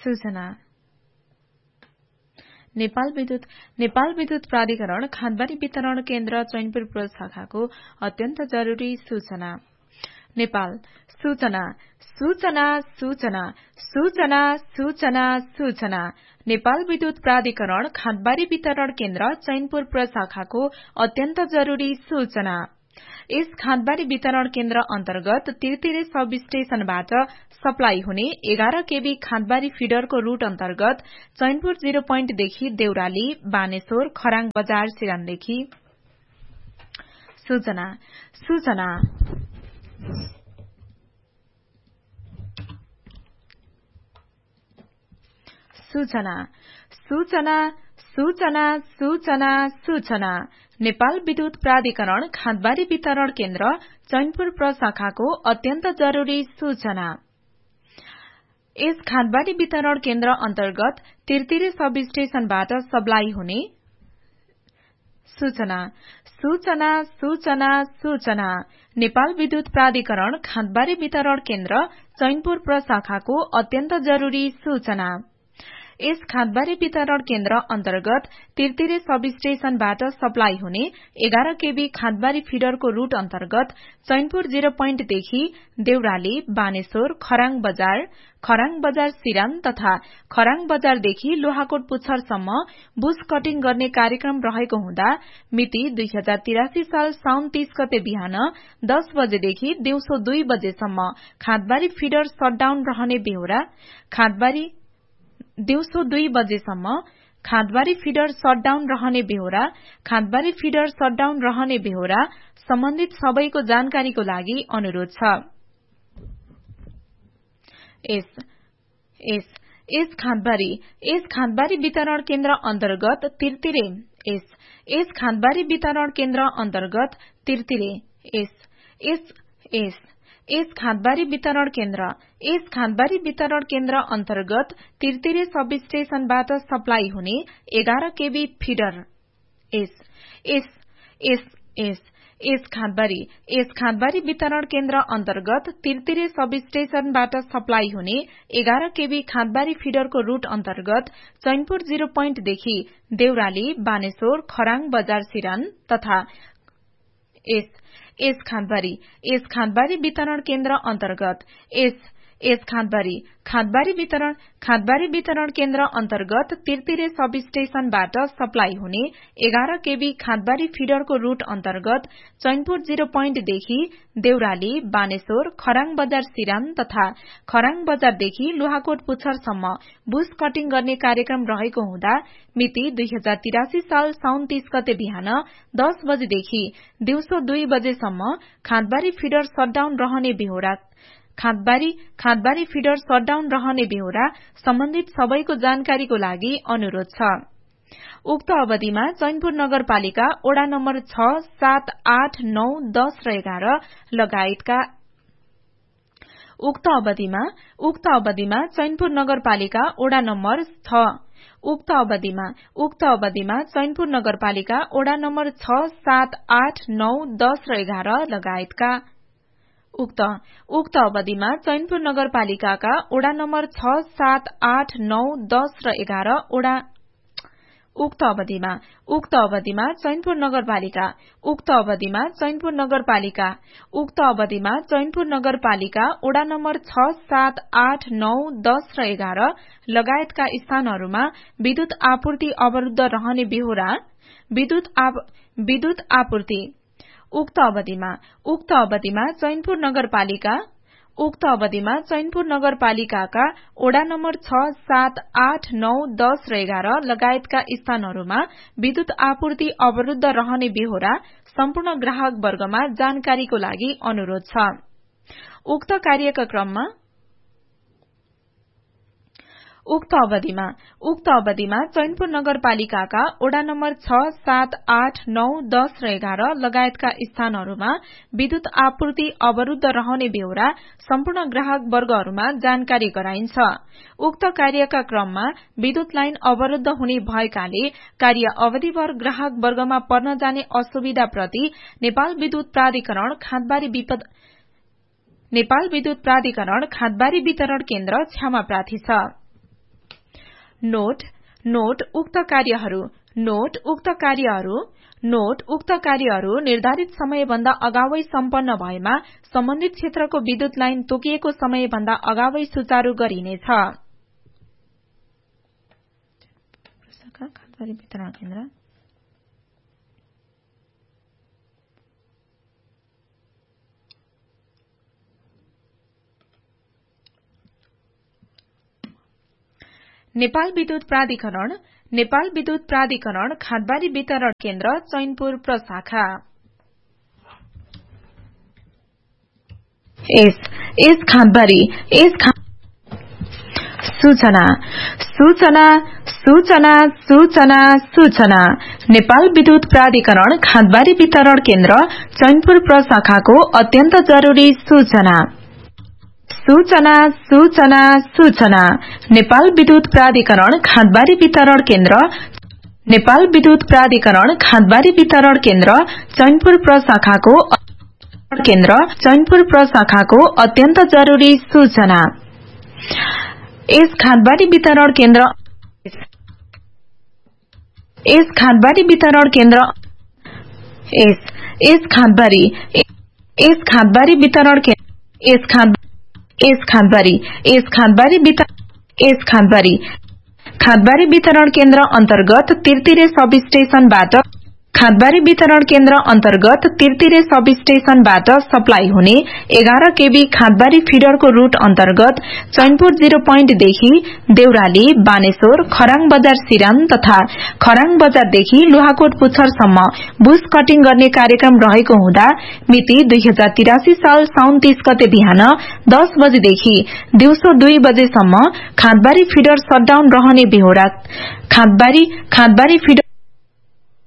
सूचना नेपाल विद्युत प्राधिकरण खादबारी वितरण केन्द्र चैनपुर प्रो शाखाको अत्यन्त जरूरी सूचना। नेपाल सूचना सूचना सूचना सूचना सूचना सूचना नेपाल विद्युत प्राधिकरण खादबारी वितरण केन्द्र चैनपुर प्रो शाखाको अत्यन्त जरूरी सूचना। यस खादबारी वितरण केन्द्र अन्तर्गत तिरतिरे सब स्टेशनबाट सप्लाई हुने 11 केबी खादबारी फिडरको रूट अन्तर्गत चैनपुर 0 पोइन्टदेखि देउराली, बानेश्वर, खराङ बजार सिरानदेखि सूचना सूचना सूचना सूचना सूचना सूचना सूचना नेपाल विद्युत प्राधिकरण खादबारी वितरण केन्द्र चैनपुर प्रशाखाको अत्यन्त जरूरी सूचना। यस खादबारी वितरण केन्द्र अन्तर्गत तिरतिरे सब स्टेशनबाट सप्लाई हुने सूचना सूचना सूचना सूचना नेपाल विद्युत प्राधिकरण खादबारी वितरण केन्द्र चैनपुर प्रशाखाको अत्यन्त जरूरी सूचना। यस खादबारी वितरण केन्द्र अन्तर्गत तिरतिरे सब स्टेशनबाट सप्लाई हुने 11 केबी खादबारी फिडरको रूट अन्तर्गत चैनपुर 0 पोइन्टदेखि देउराली, बानेश्वर, खराङ बजार सिरान तथा खराङ बजारदेखि लोहाकोट पुच्छरसम्म बुश कटिङ गर्ने कार्यक्रम रहेको हुँदा मिति 2083 साल साउन 30 गते बिहान 10 बजेदेखि दिउँसो 2 बजेसम्म खादबारी फिडर शटडाउन रहने बेहोरा दिउँसो 2 बजेसम्म खादबारी फिडर शटडाउन रहने बेहोरा सम्बन्धित सबैको जानकारीको लागि अनुरोध छ। यस खादबारी वितरण केन्द्र अन्तर्गत तिरतिरे यस खादबारी वितरण केन्द्र अन्तर्गत तिरतिरे यस खादबारी वितरण केन्द्र अन्तर्गत तिरतिरे सब स्टेशनबाट सप्लाई हुने 11 केबी फिडर यस खादबारी वितरण केन्द्र अन्तर्गत तिरतिरे सब स्टेशनबाट सप्लाई हुने 11 केबी खादबारी फिडरको रूट अन्तर्गत चैनपुर 0 पोइन्टदेखि देउराली, बानेश्वर, खराङ बजार सिरान तथा यस खादबारी वितरण केन्द्र अन्तर्गत खादबारी वितरण केन्द्र अन्तर्गत तिरतिरे सब स्टेशनबाट सप्लाई हुने 11 केबी खादबारी फिडरको रूट अन्तर्गत चैनपुर 0 पोइन्टदेखि देउराली, बानेश्वर, खराङ बजार सिरान तथा खराङ बजारदेखि लोहाकोट पुच्छरसम्म बुश कटिङ गर्ने कार्यक्रम रहेको हुँदा मिति 2083 साल साउन 30 गते बिहान 10 बजेदेखि दिउँसो 2 बजेसम्म खादबारी फिडर शटडाउन रहने बेहोरा खादबारी फिडर शटडाउन रहने बेहोरा सम्बन्धित सबैको जानकारीको लागि अनुरोध छ। उक्त अवधिमा चैनपुर नगरपालिका ओडा नम्बर 6, 7, 8, 9, 10 र 11 लगायतका उक्त अवधिमा चैनपुर नगरपालिका ओडा नम्बर 6 चैनपुर नगरपालिका ओडा नम्बर 6, 7, 8, 9, 10 र 11 लगायतका उक्त अवधिमा चैनपुर नगरपालिकाका ओडा नम्बर 6, 7, 8, 9, 10 र 11 उक्त अवधिमा चैनपुर नगरपालिका ओडा नम्बर 6, 7, 8, 9, 10 र 11 लगायतका स्थानहरूमा विद्युत आपूर्ति अवरूद्ध रहने बेहोरा विद्युत आपूर्ति उक्त अवधिमा चैनपुर नगरपालिकाका ओडा नम्बर 6, 7, 8, 9, 10 र 11 लगायतका स्थानहरूमा विद्युत आपूर्ति अवरूद्ध रहने बेहोरा सम्पूर्ण ग्राहक वर्गमा जानकारीको लागि अनुरोध छ। उक्त कार्यक्रममा उक्त अवधिमा चैनपुर नगरपालिकाका ओडा नम्बर 6, 7, 8, 9, 10 र 11 लगायतका स्थानहरूमा विद्युत आपूर्ति अवरूद्ध रहने बेहोरा सम्पूर्ण ग्राहक वर्गहरूमा जानकारी गराइन्छ। उक्त कार्यका क्रममा विद्युत लाइन अवरूद्ध हुने भएकाले कार्य अवधिभर ग्राहक वर्गमा पर्न जाने असुविधाप्रति नेपाल विद्युत प्राधिकरण खादबारी वितरण केन्द्र क्षमा प्रार्थी छ। नोट उक्त कार्यहरू निर्धारित समयभन्दा अगावै सम्पन्न भएमा सम्बन्धित क्षेत्रको विद्युत लाइन तोकिएको समयभन्दा अगावै सुचारू गरिनेछ। वितरण केन्द्र नेपाल विद्युत प्राधिकरण खादबारी वितरण केन्द्र चैनपुर प्रशाखा। सूचना नेपाल विद्युत प्राधिकरण खादबारी वितरण केन्द्र चैनपुर प्रशाखाको अत्यन्त जरुरी सूचना। नेपाल विद्युत प्राधिकरण खादबारी वितरण केन्द्र चैनपुर प्रशाखाको अत्यन्त जरुरी सूचना। यस खादबारी वितरण केन्द्र खादबारी वितरण केन्द्र अन्तर्गत तिरतिरे सब स्टेशनबाट सप्लाई हुने 11 केबी खादबारी फिडरको रूट अन्तर्गत चैनपुर 0 पोइन्टदेखि देउराली, बानेश्वर, खराङ बजार सिराम तथा खराङ बजारदेखि लुहाकोट पुच्छरसम्म बुश कटिङ गर्ने कार्यक्रम रहेको हुँदा मिति 2083 साल साउन 30 गते बिहान 10 बजेदेखि दिउँसो 2 बजेसम्म खादबारी फिडर शटडाउन रहने बेहोरा खादबारी फिडर